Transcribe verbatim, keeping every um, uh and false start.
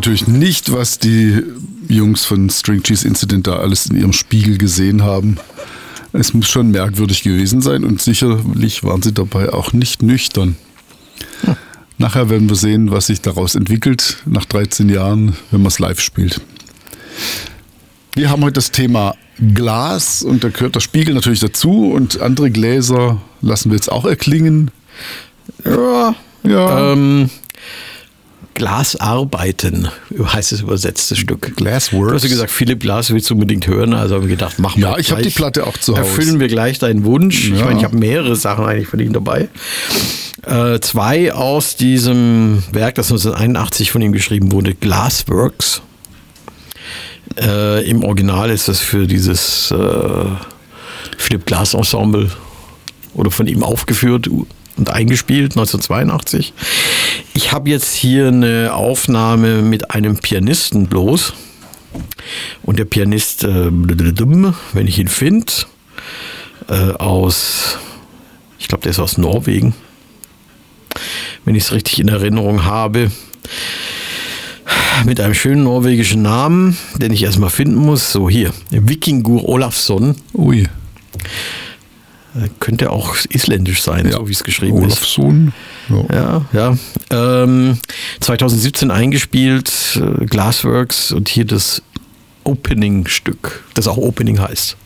natürlich nicht, was die Jungs von String Cheese Incident da alles in ihrem Spiegel gesehen haben. Es muss schon merkwürdig gewesen sein und sicherlich waren sie dabei auch nicht nüchtern. Ja. Nachher werden wir sehen, was sich daraus entwickelt, nach dreizehn Jahren, wenn man es live spielt. Wir haben heute das Thema Glas und da gehört der Spiegel natürlich dazu und andere Gläser lassen wir jetzt auch erklingen. Ja, ja. Ähm, Glasarbeiten heißt es übersetzt, das Stück. Glassworks. Du hast ja gesagt, Philipp Glass willst du unbedingt hören, also haben wir gedacht, machen wir Ja, ich habe die Platte auch zu Hause. Erfüllen wir gleich deinen Wunsch. Ja. Ich meine, ich habe mehrere Sachen eigentlich von ihm dabei. Äh, zwei aus diesem Werk, das neunzehnhunderteinundachtzig von ihm geschrieben wurde, Glassworks. Äh, Im Original ist das für dieses äh, Philipp Glass Ensemble oder von ihm aufgeführt und eingespielt, neunzehnhundertzweiundachtzig. Ich habe jetzt hier eine Aufnahme mit einem Pianisten bloß. Und der Pianist, äh, wenn ich ihn finde, äh, aus, ich glaube, der ist aus Norwegen, wenn ich es richtig in Erinnerung habe, mit einem schönen norwegischen Namen, den ich erstmal finden muss. So, hier, Vikingur Olafsson. Ui. Könnte auch isländisch sein, ja, so wie es geschrieben Olafsson. ist. Ja, ja. ja. Ähm, zweitausendsiebzehn eingespielt, äh, Glassworks und hier das Opening-Stück, das auch Opening heißt.